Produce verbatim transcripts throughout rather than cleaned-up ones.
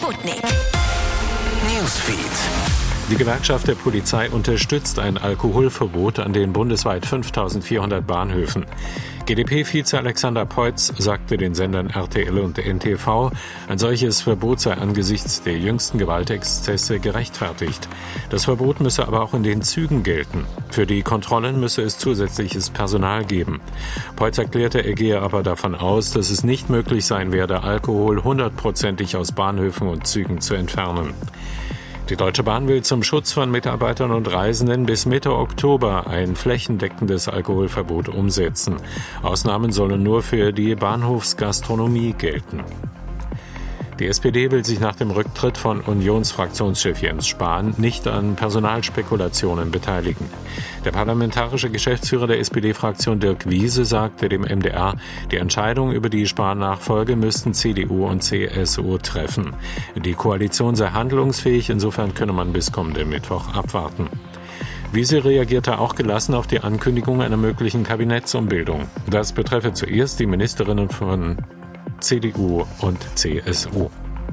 Sputnik. Newsfeed. Die Gewerkschaft der Polizei unterstützt ein Alkoholverbot an den bundesweit fünftausendvierhundert Bahnhöfen. G D P-Vize Alexander Peutz sagte den Sendern R T L und N T V, ein solches Verbot sei angesichts der jüngsten Gewaltexzesse gerechtfertigt. Das Verbot müsse aber auch in den Zügen gelten. Für die Kontrollen müsse es zusätzliches Personal geben. Peutz erklärte, er gehe aber davon aus, dass es nicht möglich sein werde, Alkohol hundertprozentig aus Bahnhöfen und Zügen zu entfernen. Die Deutsche Bahn will zum Schutz von Mitarbeitern und Reisenden bis Mitte Oktober ein flächendeckendes Alkoholverbot umsetzen. Ausnahmen sollen nur für die Bahnhofsgastronomie gelten. Die S P D will sich nach dem Rücktritt von Unionsfraktionschef Jens Spahn nicht an Personalspekulationen beteiligen. Der parlamentarische Geschäftsführer der S P D-Fraktion Dirk Wiese sagte dem M D R, die Entscheidung über die Spahn-Nachfolge müssten C D U und C S U treffen. Die Koalition sei handlungsfähig, insofern könne man bis kommenden Mittwoch abwarten. Wiese reagierte auch gelassen auf die Ankündigung einer möglichen Kabinettsumbildung. Das betreffe zuerst die Ministerinnen von C D U und C S U.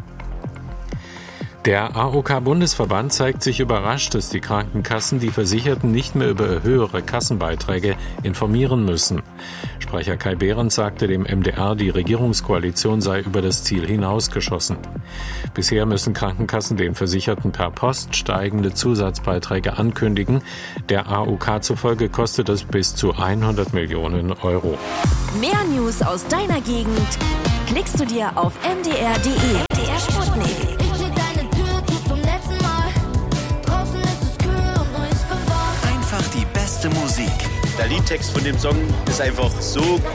Der A O K-Bundesverband zeigt sich überrascht, dass die Krankenkassen die Versicherten nicht mehr über höhere Kassenbeiträge informieren müssen. Sprecher Kai Behrens sagte dem M D R, die Regierungskoalition sei über das Ziel hinausgeschossen. Bisher müssen Krankenkassen den Versicherten per Post steigende Zusatzbeiträge ankündigen. Der A O K zufolge kostet es bis zu hundert Millionen Euro. Mehr News aus deiner Gegend klickst du dir auf m d r punkt d e. M D R Sputnik. Einfach die beste Musik. Der Liedtext von dem Song ist einfach so